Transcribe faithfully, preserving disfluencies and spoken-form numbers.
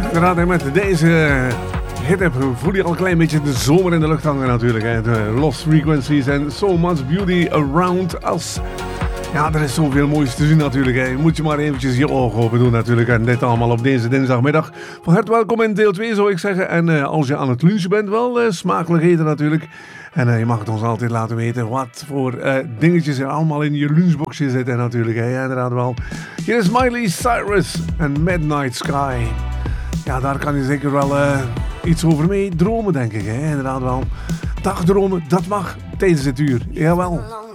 Inderdaad, hè, met deze hit voel je al een klein beetje de zomer in de lucht hangen natuurlijk. Hè. De Lost Frequencies en So Much Beauty Around Us. Ja, er is zoveel moois te zien natuurlijk. Hè. Moet je maar eventjes je ogen open doen natuurlijk. En dit allemaal op deze dinsdagmiddag. Van harte welkom in deel twee zou ik zeggen. En uh, als je aan het lunchen bent, wel uh, smakelijk eten natuurlijk. En uh, je mag het ons altijd laten weten wat voor uh, dingetjes er allemaal in je lunchboxje zitten natuurlijk. Hè. Ja, inderdaad wel. Hier is Miley Cyrus en Midnight Sky. Ja, daar kan je zeker wel uh, iets over mee dromen, denk ik. Hè. Inderdaad wel. Dagdromen, dat mag tijdens dit uur. Jawel.